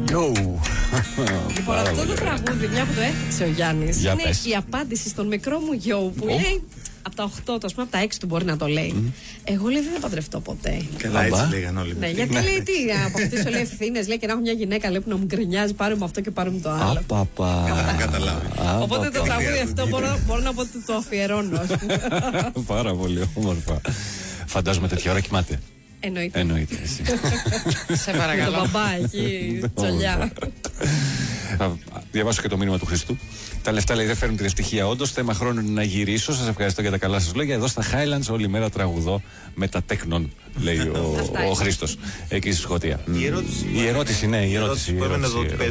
Go! Λοιπόν, αυτό το τραγούδι, μια που το έθιξε ο Γιάννης, είναι πες. η απάντηση στον μικρό μου γιο που λέει από τα 8, ας πούμε, από τα 6 του μπορεί να το λέει. Εγώ λέει δεν θα παντρευτώ ποτέ. Καλά, έτσι λέγαν όλοι. Ναι, γιατί λέει τι, να αποκτήσω λέει ευθύνες, λέει και να έχω μια γυναίκα λέει, που να μου γκρινιάζει, πάρε μου αυτό και πάρε μου το άλλο. Καταλάβει. Οπότε το τραγούδι αυτό μπορώ να πω ότι το αφιερώνω, ας πούμε. Πάρα πολύ όμορφα. Φαντάζομαι τέτοια ώρα κοιμάται. Εννοείται. Εσύ. Σε παρακαλώ. Το μπαμπά εκεί, τσολιά. Θα διαβάσω και το μήνυμα του Χριστού. Τα λεφτά λέει δεν φέρνουν την ευτυχία. Όντως, θέμα χρόνου είναι να γυρίσω. Σας ευχαριστώ για τα καλά σας λόγια. Εδώ στα Highlands όλη μέρα τραγουδώ με τα τέκνον, λέει ο Χρήστος, εκεί στη Σκωτία. Η ερώτηση που έμενε εδώ ότι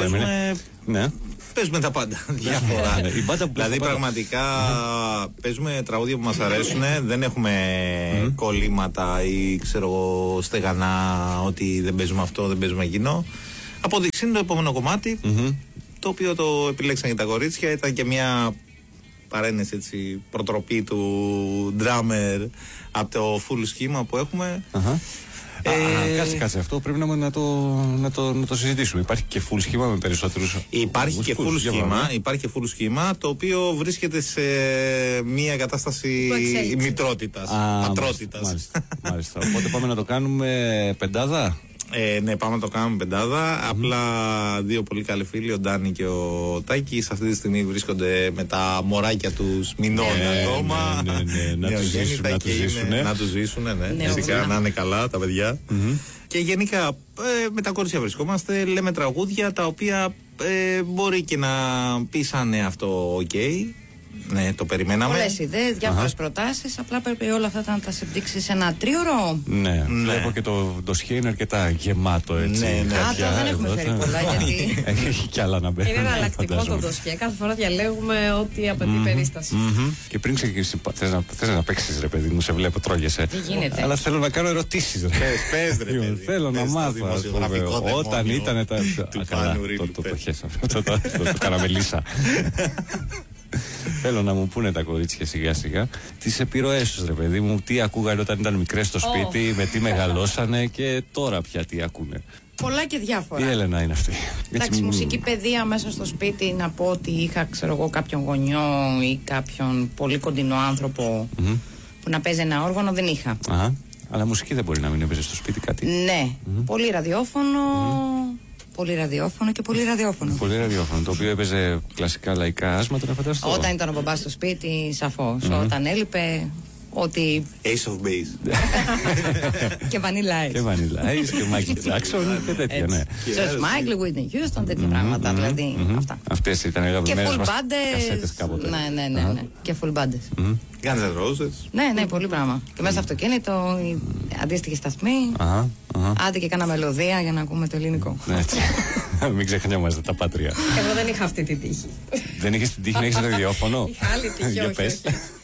παίζουμε τα πάντα. Διάφορα. Δηλαδή πραγματικά παίζουμε τραγούδια που μας αρέσουν. Δεν έχουμε κολλήματα ή ξέρω εγώ στεγανά ότι δεν παίζουμε αυτό, δεν παίζουμε εκείνο. Απόδειξη είναι το επόμενο κομμάτι, το οποίο το επιλέξαν και τα κορίτσια. Ήταν και μια παρένεση, έτσι, προτροπή του drummer από το full σχήμα που έχουμε. Κάτσε, αυτό πρέπει να το συζητήσουμε. Υπάρχει και full σχήμα με περισσότερους. Υπάρχει και full σχήμα, το οποίο βρίσκεται σε μια κατάσταση μητρότητας, πατρότητας. Μάλιστα. Οπότε πάμε να το κάνουμε πεντάδα. Ναι, πάμε να το κάνουμε πεντάδα. Απλά δύο πολύ καλοί φίλοι, ο Ντάνι και ο Τάκης, αυτή τη στιγμή βρίσκονται με τα μωράκια τους μηνών ακόμα. Να τους ζήσουν, φυσικά, να είναι καλά τα παιδιά. Και γενικά με τα κορίτσια βρισκόμαστε, λέμε τραγούδια τα οποία μπορεί και να πείσανε αυτό οκ. Ναι, το περιμέναμε. Πολλές ιδέες, διάφορες προτάσεις. Απλά πρέπει όλα αυτά να τα συμπτύξεις σε ένα τρίωρο. Ναι, βλέπω και το σχέδιο είναι αρκετά γεμάτο έτσι. Ναι. Δεν έχουμε φέρει πολλά γιατί. Έχει κι άλλα να μπαίνει. Είναι εναλλακτικό το ντοσιέ. Κάθε φορά διαλέγουμε ό,τι απαιτεί περίσταση. Και πριν ξεκινήσει, θες να παίξεις ρε παιδί μου, σε βλέπω, τρώγεσαι. Τι γίνεται. Αλλά θέλω να κάνω ερωτήσεις. Πες ρε παιδί. Θέλω να μάθω. Όταν ήταν τα. Το χέσα. Το καραμελίσα. Θέλω να μου πούνε τα κορίτσια σιγά σιγά τις επιρροές τους ρε παιδί μου, τι ακούγανε όταν ήταν μικρές στο σπίτι, με τι μεγαλώσανε και τώρα πια τι ακούνε. Πολλά και διάφορα. Η Έλενα είναι αυτή. Εντάξει, μουσική παιδεία μέσα στο σπίτι, να πω ότι είχα ξέρω εγώ κάποιον γονιό ή κάποιον πολύ κοντινό άνθρωπο που να παίζει ένα όργανο, δεν είχα. Αλλά μουσική δεν μπορεί να μην έπαιζε στο σπίτι κάτι. Ναι, πολύ ραδιόφωνο. Πολύ ραδιόφωνο και πολύ ραδιόφωνο. Πολύ ραδιόφωνο, το οποίο έπαιζε κλασικά λαϊκά άσματα, να φανταστώ. Όταν ήταν ο μπαμπάς στο σπίτι, σαφώς. Όταν έλειπε, ότι. Ace of Base. Και Vanilla Ice. Και Vanilla Ice και Michael Jackson και τέτοια, ναι. George Michael, Whitney Houston, τέτοια πράγματα. Δηλαδή αυτά. Αυτές ήταν οι αγαπημένες μας κασέτες κάποτε. Ναι. Και full bandes. Guns N' Roses. Ναι, πολύ πράγμα. Και μέσα στο αυτοκίνητο, αντίστοιχη σταθμή. Άντε και κάνα μελωδία για να ακούμε το ελληνικό. Μην ξεχνιόμαστε τα πάτρια. Εγώ δεν είχα αυτή την τύχη. Δεν είχες την τύχη να έχεις ραδιόφωνο? Είχα άλλη τύχη, όχι.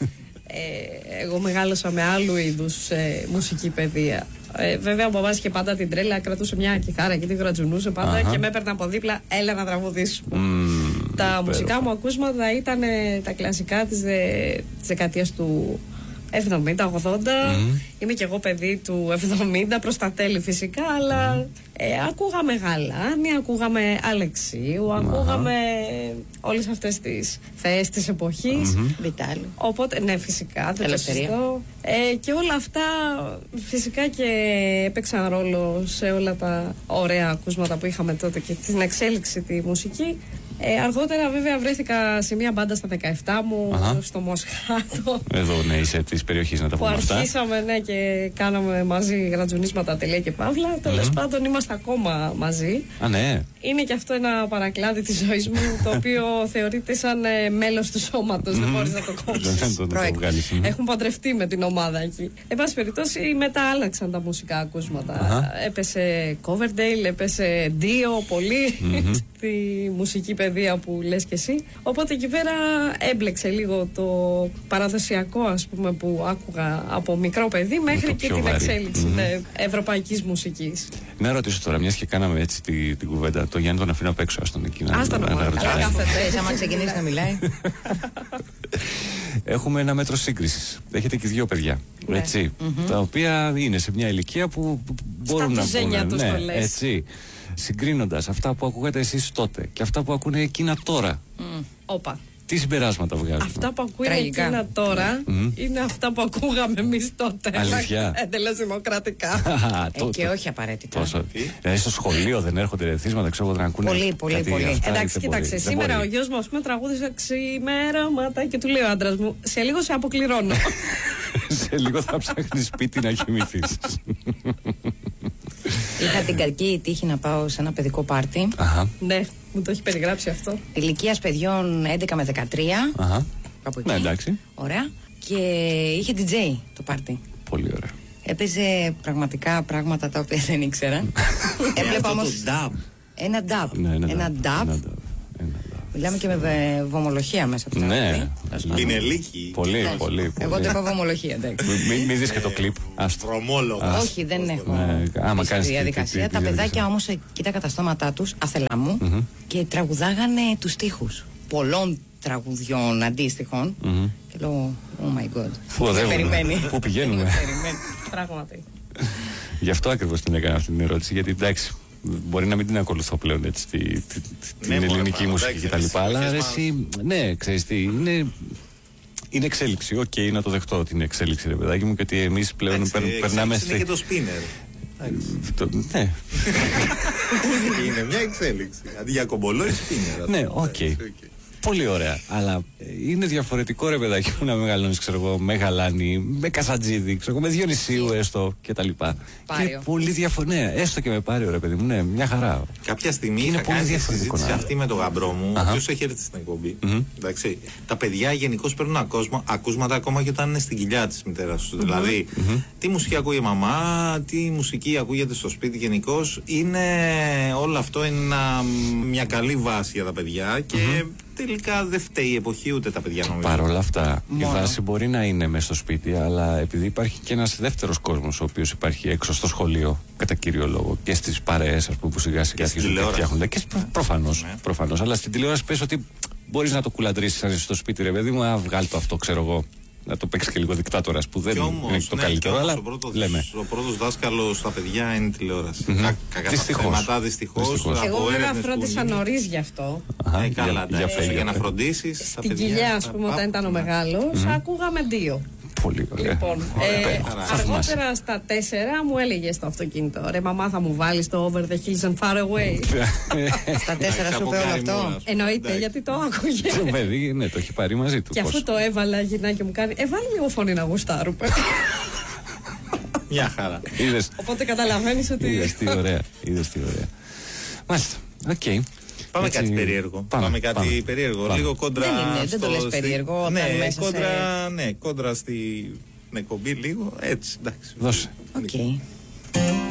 Εγώ μεγάλωσα με άλλου είδους μουσική παιδεία. Βέβαια ο μπαμπάς είχε πάντα την τρέλα, κρατούσε μια κιθάρα και τη γρατζουνούσε πάντα και με έπαιρνε από δίπλα, έλα να τραγουδήσουμε. Τα μουσικά μου ακούσματα ήταν τα κλασικά της δεκαετίας του 70-80. Είμαι κι εγώ παιδί του 70 προς τα τέλη φυσικά, αλλά ακούγαμε Γαλάνη, ακούγαμε Αλεξίου, ακούγαμε όλες αυτές τις θεές της εποχής. Βιτάλη. Οπότε, ναι, φυσικά, δεν το συζητώ. Και όλα αυτά φυσικά και έπαιξαν ρόλο σε όλα τα ωραία ακούσματα που είχαμε τότε και την εξέλιξη τη μουσική. Αργότερα βέβαια βρέθηκα σε μια μπάντα στα 17 μου στο Μοσχάτο. Εδώ ναι, είσαι της περιοχής, να τα πούμε αυτά. Αρχίσαμε ναι και κάναμε μαζί γρατζουνίσματα τελεία και παύλα. Τέλος πάντων είμαστε ακόμα μαζί. Ναι. Είναι και αυτό ένα παρακλάδι της ζωής μου, το οποίο θεωρείται σαν μέλος του σώματος. Δεν μπορείς να το κόψεις. Έχουν παντρευτεί με την ομάδα εκεί. Εν πάση περιπτώσει μετά άλλαξαν τα μουσικά ακούσματα. Έπεσε Coverdale, έπεσε Dio πολύ στη μουσική παιδεία που λες και εσύ. Οπότε εκεί πέρα έμπλεξε λίγο το παραδοσιακό, ας πούμε, που άκουγα από μικρό παιδί μέχρι και την εξέλιξη ευρωπαϊκής μουσικής. Να ρωτήσω τώρα, μιας και κάναμε έτσι την κουβέντα, το Γιάννη τον αφήνω απ' έξω, ας τον εκεί να ρωτήσει. Άμα ξεκινήσει να μιλάει. Έχουμε ένα μέτρο σύγκρισης. Έχετε και δύο παιδιά, έτσι, τα οποία είναι σε μια ηλικία που μπορούν να πούνε, έτσι. Συγκρίνοντας αυτά που ακούγατε εσείς τότε και αυτά που ακούνε εκείνα τώρα. Όπα. Τι συμπεράσματα βγάζουμε? Αυτά που ακούνε Τραγικά. εκείνα τώρα είναι αυτά που ακούγαμε εμείς τότε. Αλήθεια? Εντελώς δημοκρατικά. Και όχι απαραίτητα. Τόσο. Δηλαδή στο σχολείο δεν έρχονται ρεθίσματα, ξέρω εγώ, δεν ακούνε. Πολύ, πολύ, κάτι πολύ. αυτά, Εντάξει, δεν κοίταξε, μπορεί. Δεν σήμερα μπορεί. ο γιος μου, ας πούμε, τραγούδισε ξημέρωματα και του λέει ο άντρας μου, σε λίγο σε αποκληρώνω. Σε λίγο θα ψάχνεις σπίτι να κοιμηθείς. Είχα την κακή τύχη να πάω σε ένα παιδικό πάρτι Αχα. Ναι, μου το έχει περιγράψει αυτό. ηλικίας παιδιών 11 με 13. Αχα. Κάπου εκεί. Ναι, εντάξει. Ωραία. Και είχε DJ το πάρτι. Πολύ ωραία. Έπαιζε πραγματικά πράγματα τα οποία δεν ήξερα. Έβλεπα όμως ένα dub. Ναι, Ένα dub. Μιλάμε και με βομολογία μέσα από το Ναι. Πινελίκη. Πολύ, Ναι. πολύ. Εγώ το είπα βομολογία, εντάξει. Μην δεις και το κλιπ. Άστο. Δρομόλογο. Όχι, δεν έχω. Ναι, άμα μπει κάνεις στη διαδικασία. τη Τα παιδάκια διαδικασία. όμως κοίταγα τα στόματά τους, αθελά μου, και τραγουδάγανε τους στίχους πολλών τραγουδιών αντίστοιχων. Και λέω, oh my god. Φοδεύουμε. Περιμένει. Πού πηγαίνουμε? Περιμένει. Πράγματι. Γι' αυτό ακριβώς την έκανα αυτή την ερώτηση. Γιατί εντάξει, μπορεί να μην την ακολουθώ πλέον έτσι, την Ναι, μωρέ, ελληνική μουσική εντάξει, κτλ. Αλλά συνήθως εσύ, ναι, ξέρεις τι, είναι εξέλιξη. Οκ, να το δεχτώ ότι είναι εξέλιξη, ρε παιδάκι μου, γιατί εμείς πλέον περνάμε Είναι και το σπίνερ. Ναι, Είναι μια εξέλιξη. Αντί για κομπολόι, σπίνερ. ναι, οκ. Πολύ ωραία. Αλλά είναι διαφορετικό, ρε παιδάκι μου, να μεγαλώνεις, ξέρω εγώ, με Γαλάνη, με Κασατζίδη, ξέρω εγώ, με Διονυσίου έστω κτλ. Πάριο. Πολύ διαφορετικό. Ναι, έστω και με Πάριο, ρε παιδί μου, ναι, μια χαρά. Κάποια στιγμή Είναι είχα πολύ κάνει τη διαφορετικό, συζήτηση ναι. αυτή με τον γαμπρό μου, ο οποίος έχει έρθει στην εκπομπή. Εντάξει. Τα παιδιά γενικώς παίρνουν ακούσματα ακόμα και όταν είναι στην κοιλιά της μητέρας τους. Δηλαδή, τι μουσική ακούει η μαμά, τι μουσική ακούγεται στο σπίτι γενικώς. Όλο αυτό είναι μια καλή βάση για τα παιδιά και τελικά δεν φταίει η εποχή ούτε τα παιδιά νομίζω. Παρ' όλα αυτά, Μόνο. η βάση μπορεί να είναι μέσα στο σπίτι, αλλά επειδή υπάρχει και ένας δεύτερος κόσμος, ο οποίος υπάρχει έξω στο σχολείο, κατά κύριο λόγο, και στις παρέες, ας πούμε, που σιγά σιγά στην αρχίζουν και τηλεόραση. φτιάχνονται. Και προφανώς, Ναι. προφανώς. Αλλά στην τηλεόραση πες ότι μπορείς να το κουλαντρήσεις αν είσαι στο σπίτι, ρε παιδί μου, βγάλει το αυτό, ξέρω εγώ. Να το παίξει και λίγο δικτάτορας που δεν Κι είναι όμως, το ναι, καλύτερο, κι όμως αλλά λέμε. ο πρώτος δάσκαλος στα παιδιά είναι η τηλεόραση. Κακά Δυστυχώς. τα θέματα, δυστυχώς. Δυστυχώς. Εγώ βέβαια έρευνες που φρόντισα γίνονται. νωρίς γι' αυτό. Αχα, Καλά, εντάξει, για να πες. φροντίσεις τα Στην παιδιά. κοιλιά, ας πούμε, όταν ήταν ο μεγάλος, ακούγαμε δύο. Πολύ ωραία. Λοιπόν, Θαυμάσια. αργότερα στα 4 μου έλεγε στο αυτοκίνητο, ρε μαμά, θα μου βάλεις το Over the Hills and Far Away. Στα 4 σου είπε όλο αυτό. Εννοείται, γιατί το άκουγε. Το παιδί, ναι, το έχει πάρει μαζί του. Και αφού πώς. το έβαλα, γυρνάκι μου κάνει, βάλει λίγο φωνή να γουστάρουμε. Μια χαρά. Είδες. Οπότε καταλαβαίνεις ότι. Είδες τι ωραία. Είδες τι ωραία. Μάλιστα. Οκ. Πάμε Έτσι, κάτι περίεργο. Πάμε κάτι περίεργο. Πάμε. Λίγο κόντρα. Δεν το λες περίεργο όταν μέσα σε. Ναι, κόντρα στην εκπομπή λίγο. Έτσι, εντάξει. Δώσε. Οκ.